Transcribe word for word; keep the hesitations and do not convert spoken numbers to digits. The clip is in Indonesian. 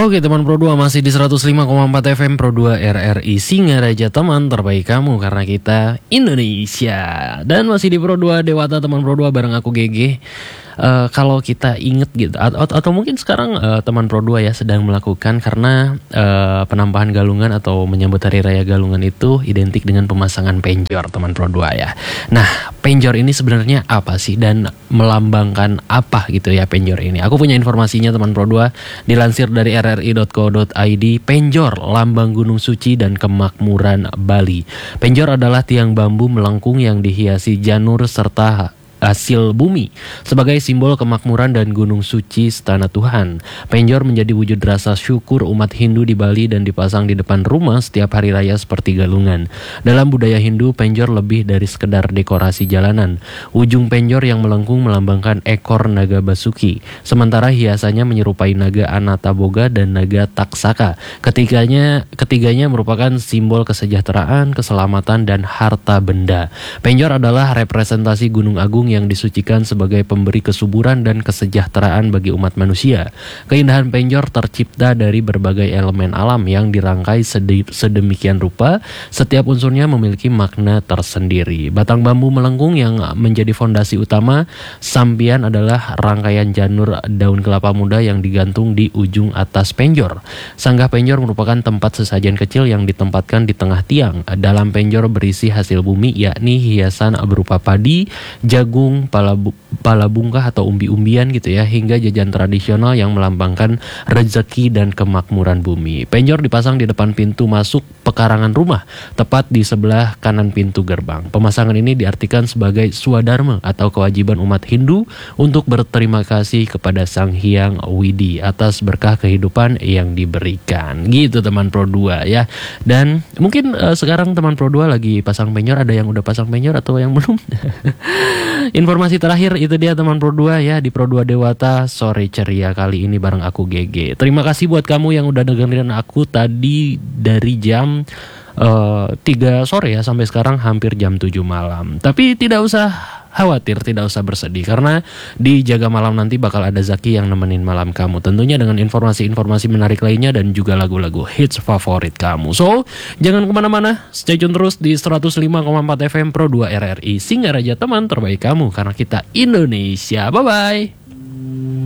Oke teman Pro dua masih di seratus lima koma empat F M Pro dua R R I Singaraja, teman terbaik kamu karena kita Indonesia. Dan masih di Pro dua Dewata teman Pro dua bareng aku G G. Uh, kalau kita inget gitu atau, atau mungkin sekarang uh, teman Pro dua ya sedang melakukan karena uh, penampahan galungan atau menyambut Hari Raya Galungan itu identik dengan pemasangan penjor teman Pro dua ya. Nah, penjor ini sebenarnya apa sih dan melambangkan apa gitu ya penjor ini? Aku punya informasinya teman Pro dua, dilansir dari r r i dot co dot i d. Penjor lambang gunung suci dan kemakmuran Bali. Penjor adalah tiang bambu melengkung yang dihiasi janur serta hasil bumi sebagai simbol kemakmuran dan gunung suci setana Tuhan. Penjor menjadi wujud rasa syukur umat Hindu di Bali dan dipasang di depan rumah setiap hari raya seperti galungan. Dalam budaya Hindu, penjor lebih dari sekedar dekorasi jalanan. Ujung penjor yang melengkung melambangkan ekor naga Basuki, sementara hiasannya menyerupai naga Anataboga dan naga Taksaka. Ketiganya ketiganya merupakan simbol kesejahteraan, keselamatan dan harta benda. Penjor adalah representasi Gunung Agung yang disucikan sebagai pemberi kesuburan dan kesejahteraan bagi umat manusia. Keindahan penjor tercipta dari berbagai elemen alam yang dirangkai sedemikian rupa, setiap unsurnya memiliki makna tersendiri. Batang bambu melengkung yang menjadi fondasi utama, sampian adalah rangkaian janur daun kelapa muda yang digantung di ujung atas penjor. Sanggah penjor merupakan tempat sesajen kecil yang ditempatkan di tengah tiang. Dalam penjor berisi hasil bumi, yakni hiasan berupa padi, jagung, pala, pala bungkah atau umbi-umbian gitu ya, hingga jajan tradisional yang melambangkan rezeki dan kemakmuran bumi. Penjor dipasang di depan pintu masuk pekarangan rumah, tepat di sebelah kanan pintu gerbang. Pemasangan ini diartikan sebagai swadharma atau kewajiban umat Hindu untuk berterima kasih kepada Sang Hyang Widi atas berkah kehidupan yang diberikan. Gitu teman Pro dua ya. Dan mungkin uh, sekarang teman Pro dua lagi pasang penjor, ada yang udah pasang penjor atau yang belum? Informasi terakhir itu dia teman Pro dua ya di Pro dua Dewata sore ceria kali ini bareng aku G G. Terima kasih buat kamu yang udah dengerin aku tadi dari jam uh, tiga sore ya sampai sekarang hampir jam tujuh malam. Tapi tidak usah khawatir, tidak usah bersedih karena di Jaga Malam nanti bakal ada Zaki yang nemenin malam kamu. Tentunya dengan informasi-informasi menarik lainnya dan juga lagu-lagu hits favorit kamu. So, jangan kemana-mana, stay tune terus di seratus lima koma empat F M Pro dua R R I Singaraja, teman terbaik kamu karena kita Indonesia. Bye-bye.